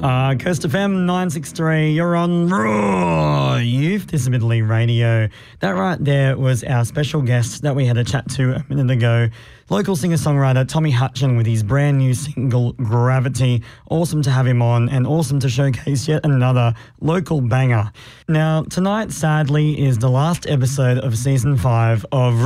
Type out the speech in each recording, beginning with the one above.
Coast FM 963, you're on Raw Youth. This is Midley Radio. That right there was our special guest that we had a chat to a minute ago. Local singer-songwriter Tommy Hutchin with his brand new single, Gravity. Awesome to have him on and awesome to showcase yet another local banger. Now, tonight, sadly, is the last episode of Season 5 of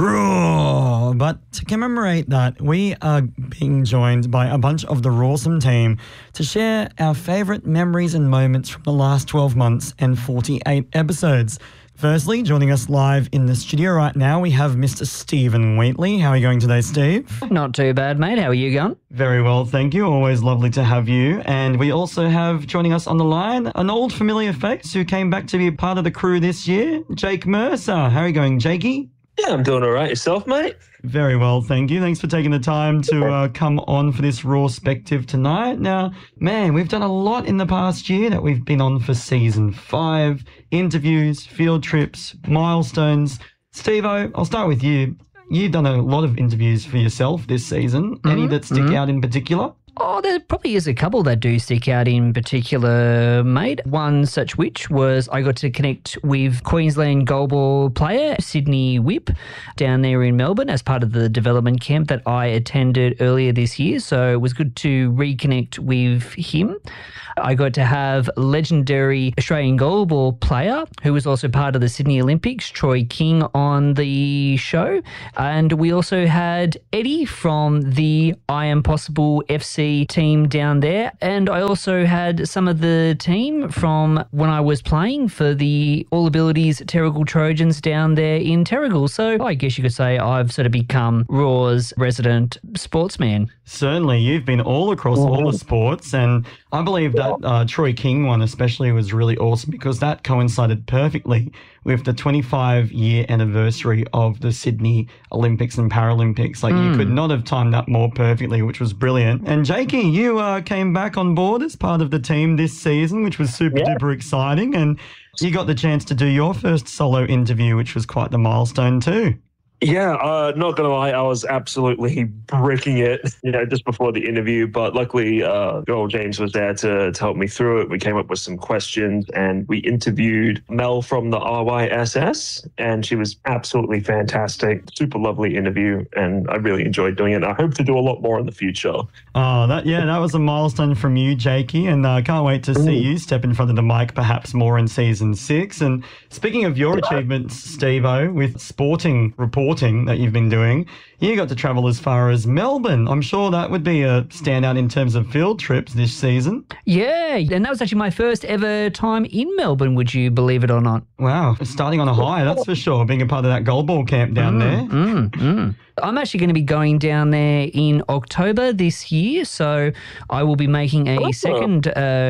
Raw. But to commemorate that, we are being joined by a bunch of the Rawsome team to share our favourite memories and moments from the last 12 months and 48 episodes. Firstly, joining us live in the studio right now, we have Mr. Stephen Wheatley. How are you going today, Steve? Not too bad, mate. How are you going? Very well, thank you. Always lovely to have you. And we also have joining us on the line an old familiar face who came back to be a part of the crew this year, Jake Mercer. How are you going, Jakey? Yeah, I'm doing all right. Yourself, mate? Very well, thank you. Thanks for taking the time to come on for this Rawspective tonight. Now, man, we've done a lot in the past year that we've been on for Season 5. Interviews, field trips, milestones. Steve-O, I'll start with you. You've done a lot of interviews for yourself this season. Any that stick out in particular? Oh, there probably is a couple that do stick out in particular, mate. One such which was I got to connect with Queensland goalball player Sydney Whip down there in Melbourne as part of the development camp that I attended earlier this year. So it was good to reconnect with him. I got to have legendary Australian goalball player who was also part of the Sydney Olympics, Troy King, on the show. And we also had Eddie from the I Am Possible FC team down there. And I also had some of the team from when I was playing for the All Abilities Terrigal Trojans down there in Terrigal. So I guess you could say I've sort of become Raw's resident sportsman. Certainly, you've been all across all the sports, and I believe that Troy King one especially was really awesome because that coincided perfectly with the 25-year anniversary of the Sydney Olympics and Paralympics. Like, you could not have timed that more perfectly, which was brilliant. And Jakey, you came back on board as part of the team this season, which was super duper exciting, and you got the chance to do your first solo interview, which was quite the milestone too. Yeah, not going to lie, I was absolutely bricking it, just before the interview. But luckily, Joel James was there to help me through it. We came up with some questions and we interviewed Mel from the RYSS, and she was absolutely fantastic. Super lovely interview, and I really enjoyed doing it. I hope to do a lot more in the future. Oh, that was a milestone from you, Jakey, and I can't wait to see you step in front of the mic perhaps more in Season 6. And speaking of your achievements, Steve-O, with sporting reporting that you've been doing, you got to travel as far as Melbourne. I'm sure that would be a standout in terms of field trips this season. Yeah, and that was actually my first ever time in Melbourne, would you believe it or not? Wow, starting on a high, that's for sure, being a part of that goalball camp down there. I'm actually going to be going down there in October this year, so I will be making a second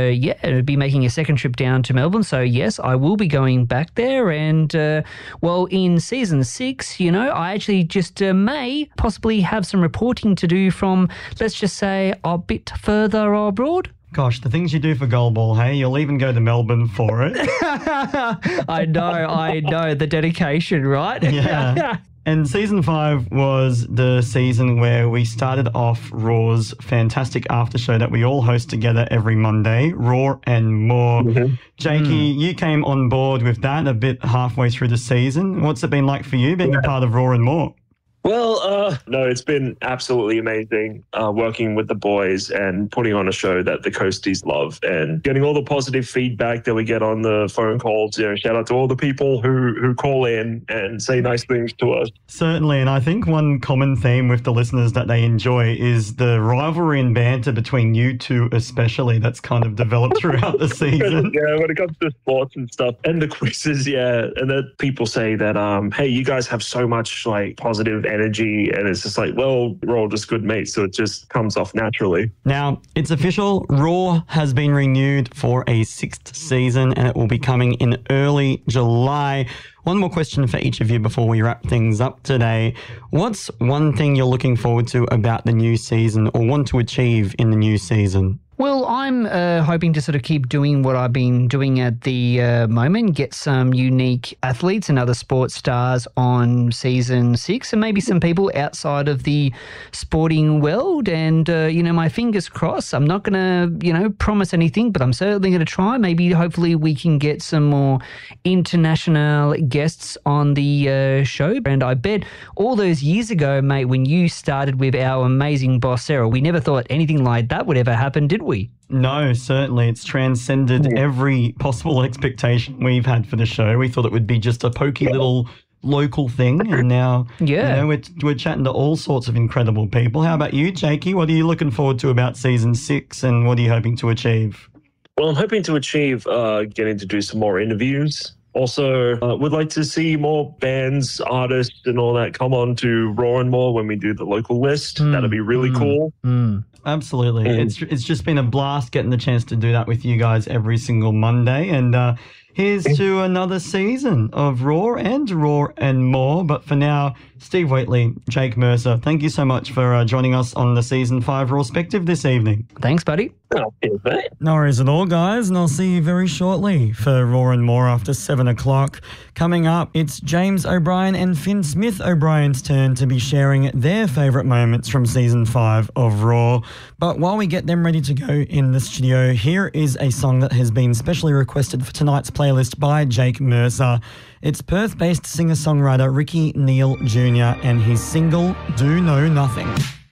trip down to Melbourne. So yes, I will be going back there, and in Season 6, I actually just may possibly have some reporting to do from, let's just say, a bit further abroad. Gosh, the things you do for goalball, hey? You'll even go to Melbourne for it. I know, the dedication, right? Yeah. And Season 5 was the season where we started off Raw's fantastic after show that we all host together every Monday, Raw and More. Jakey, you came on board with that a bit halfway through the season. What's it been like for you being a part of Raw and More? Well, no, it's been absolutely amazing working with the boys and putting on a show that the Coasties love and getting all the positive feedback that we get on the phone calls. Shout out to all the people who call in and say nice things to us. Certainly, and I think one common theme with the listeners that they enjoy is the rivalry and banter between you two especially that's kind of developed throughout the season. Yeah, when it comes to sports and stuff and the quizzes, and then people say that, hey, you guys have so much positive energy, and it's just we're all just good mates, so it just comes off naturally. Now, it's official. Raw has been renewed for a 6th season, and it will be coming in early July. One more question for each of you before we wrap things up today. What's one thing you're looking forward to about the new season or want to achieve in the new season? Well, I'm hoping to sort of keep doing what I've been doing at the moment, get some unique athletes and other sports stars on season 6, and maybe some people outside of the sporting world. And, my fingers crossed. I'm not going to, promise anything, but I'm certainly going to try. Maybe, hopefully, we can get some more international guests on the show. And I bet all those years ago, mate, when you started with our amazing boss, Sarah, we never thought anything like that would ever happen, did we? No, certainly. It's transcended every possible expectation we've had for the show. We thought it would be just a pokey little local thing, and now we're chatting to all sorts of incredible people. How about you, Jakey? What are you looking forward to about season 6, and what are you hoping to achieve? Well, I'm hoping to achieve getting to do some more interviews. Also, would like to see more bands, artists, and all that come on to Raw and More when we do the local list. That'd be really cool. Absolutely. It's just been a blast getting the chance to do that with you guys every single Monday. And here's to another season of Raw and More. But for now, Steve Wheatley, Jake Mercer, thank you so much for joining us on the Season 5 Rawspective this evening. Thanks, buddy. No worries at all, guys, and I'll see you very shortly for Raw and More after 7 o'clock. Coming up, it's James O'Brien and Finn Smith O'Brien's turn to be sharing their favourite moments from Season 5 of Raw. But while we get them ready to go in the studio, here is a song that has been specially requested for tonight's playlist by Jake Mercer. It's Perth-based singer-songwriter Ricky Neal Jr. and his single, Do Know Nothing.